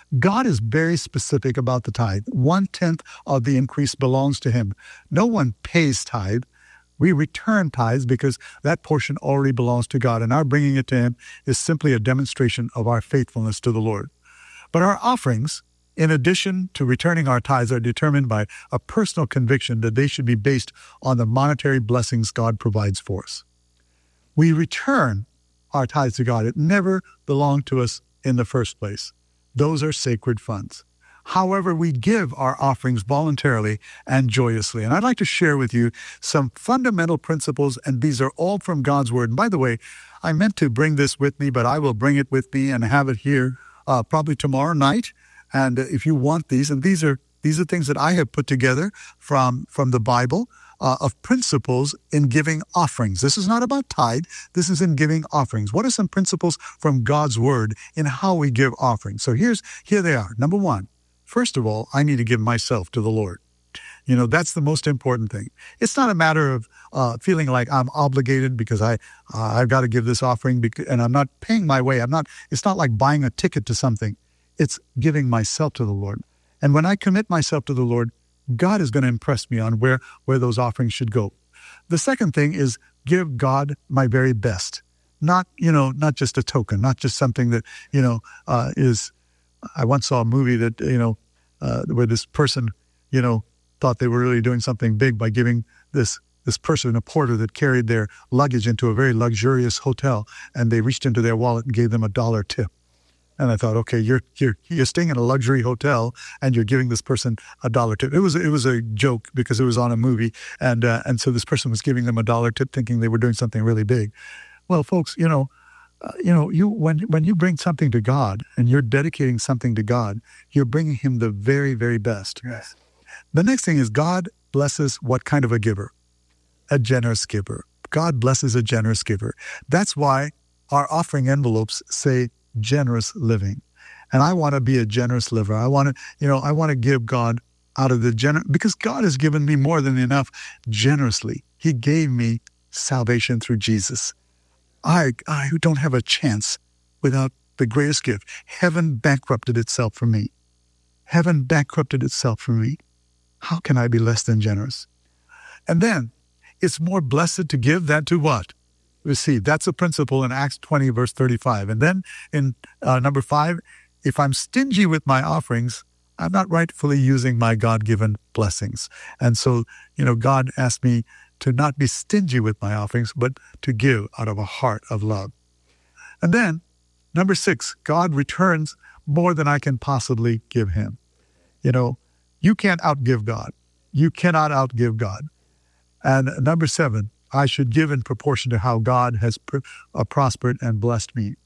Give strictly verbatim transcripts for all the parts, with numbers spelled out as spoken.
God is very specific about the tithe. One-tenth of the increase belongs to him. No one pays tithe. We return tithes because that portion already belongs to God, and our bringing it to him is simply a demonstration of our faithfulness to the Lord. But our offerings, in addition to returning our tithes, are determined by a personal conviction that they should be based on the monetary blessings God provides for us. We return our tithes to God. It never belonged to us in the first place. Those are sacred funds. However, we give our offerings voluntarily and joyously. And I'd like to share with you some fundamental principles, and these are all from God's Word. And by the way, I meant to bring this with me, but I will bring it with me and have it here uh, probably tomorrow night. And if you want these, and these are these are things that I have put together from, from the Bible uh, of principles in giving offerings. This is not about tithe. This is in giving offerings. What are some principles from God's Word in how we give offerings? So here's here they are. Number one, first of all, I need to give myself to the Lord. You know, that's the most important thing. It's not a matter of uh, feeling like I'm obligated because I, uh, I've got to give this offering because, and I'm not paying my way. I'm not. It's not like buying a ticket to something. It's giving myself to the Lord. And when I commit myself to the Lord, God is going to impress me on where, where those offerings should go. The second thing is give God my very best. Not, you know, not just a token, not just something that, you know, uh, is, I once saw a movie that, you know, uh, where this person, you know, thought they were really doing something big by giving this this person, a porter that carried their luggage into a very luxurious hotel, and they reached into their wallet and gave them a dollar tip. And I thought, okay, you're you're you're staying in a luxury hotel and you're giving this person a dollar tip. It was it was a joke because it was on a movie, and uh, and so this person was giving them a dollar tip, thinking they were doing something really big. Well, folks, you know, uh, you know, you when when you bring something to God and you're dedicating something to God, you're bringing Him the very very best. Yes. The next thing is God blesses what kind of a giver? A generous giver. God blesses a generous giver. That's why our offering envelopes say generous living. And I want to be a generous liver. I want to, you know, I want to give God out of the generous, because God has given me more than enough generously. He gave me salvation through Jesus. I, I don't have a chance without the greatest gift. Heaven bankrupted itself for me. Heaven bankrupted itself for me. How can I be less than generous? And then it's more blessed to give than to what? Receive. That's a principle in Acts twenty, verse thirty-five. And then in uh, number five, if I'm stingy with my offerings, I'm not rightfully using my God-given blessings. And so, you know, God asked me to not be stingy with my offerings, but to give out of a heart of love. And then number six, God returns more than I can possibly give him. You know, you can't outgive God. You cannot outgive God. And number seven, I should give in proportion to how God has pr- uh, prospered and blessed me.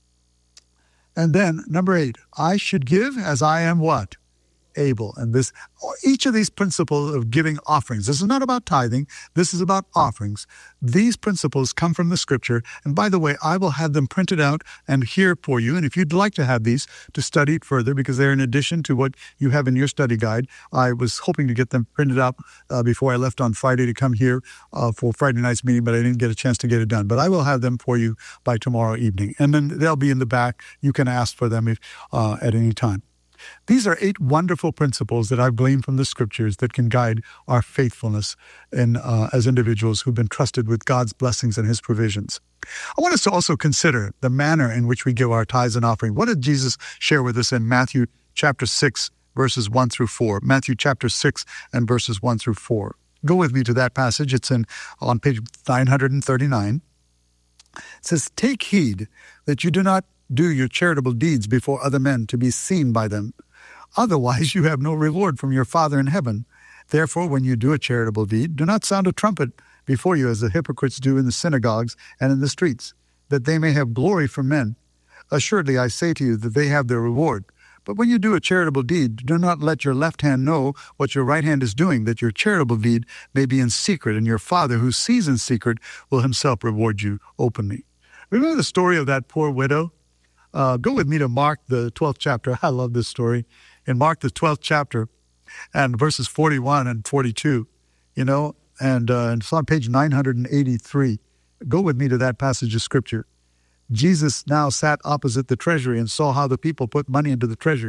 And then number eight, I should give as I am what? Able. And this, each of these principles of giving offerings, this is not about tithing, this is about offerings. These principles come from the scripture. And by the way, I will have them printed out and here for you. And if you'd like to have these to study it further, because they're in addition to what you have in your study guide, I was hoping to get them printed out uh, before I left on Friday to come here uh, for Friday night's meeting, but I didn't get a chance to get it done. But I will have them for you by tomorrow evening. And then they'll be in the back. You can ask for them if, uh, at any time. These are eight wonderful principles that I've gleaned from the scriptures that can guide our faithfulness in, uh, as individuals who've been trusted with God's blessings and his provisions. I want us to also consider the manner in which we give our tithes and offering. What did Jesus share with us in Matthew chapter six, verses one through four? Matthew chapter six and verses one through four. Go with me to that passage. It's in on page nine hundred thirty-nine. It says, "Take heed that you do not do your charitable deeds before other men to be seen by them. Otherwise, you have no reward from your Father in heaven. Therefore, when you do a charitable deed, do not sound a trumpet before you as the hypocrites do in the synagogues and in the streets, that they may have glory from men. Assuredly, I say to you that they have their reward. But when you do a charitable deed, do not let your left hand know what your right hand is doing, that your charitable deed may be in secret, and your Father who sees in secret will himself reward you openly." Remember the story of that poor widow? Uh, go with me to Mark, the twelfth chapter. I love this story. In Mark, the twelfth chapter, and verses forty-one and forty-two, you know, and uh, it's on page nine hundred eighty-three. Go with me to that passage of scripture. Jesus now sat opposite the treasury and saw how the people put money into the treasury.